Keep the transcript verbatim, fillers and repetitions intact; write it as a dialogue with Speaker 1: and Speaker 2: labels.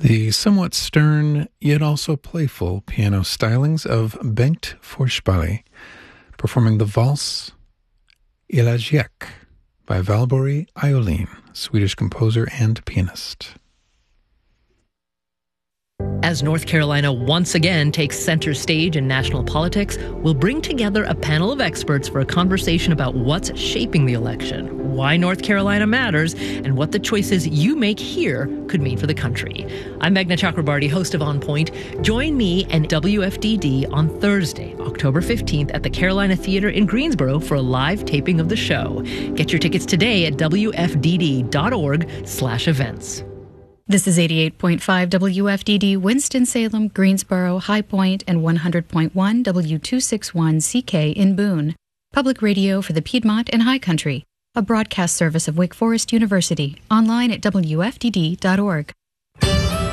Speaker 1: The somewhat stern, yet also playful piano stylings of Bengt Forsberg, performing the valse Elegiac by Valborg Iolin, Swedish composer and pianist.
Speaker 2: As North Carolina once again takes center stage in national politics, we'll bring together a panel of experts for a conversation about what's shaping the election, why North Carolina matters, and what the choices you make here could mean for the country. I'm Meghna Chakrabarty, host of On Point. Join me and W F D D on Thursday, October fifteenth at the Carolina Theater in Greensboro for a live taping of the show. Get your tickets today at W F D D dot org slash events.
Speaker 3: This is eighty-eight point five W F D D, Winston-Salem, Greensboro, High Point, and one hundred point one W two sixty-one C K in Boone. Public radio for the Piedmont and High Country. A broadcast service of Wake Forest University. Online at W F D D dot org.